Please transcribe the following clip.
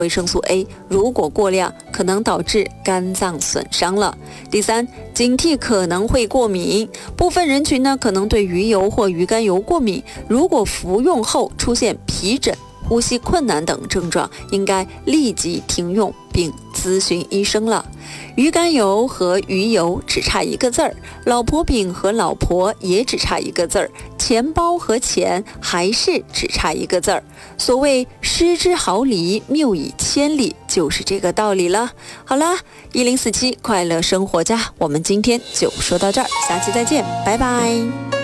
维生素 A 如果过量，可能导致肝脏损伤了。第三，警惕可能会过敏，部分人群呢可能对鱼油或鱼肝油过敏，如果服用后出现皮疹、呼吸困难等症状，应该立即停用并咨询医生了。鱼肝油和鱼油只差一个字儿，老婆饼和老婆也只差一个字儿，钱包和钱还是只差一个字儿。所谓失之毫厘，谬以千里，就是这个道理了。好啦，1047快乐生活家，我们今天就说到这儿，下期再见，拜拜。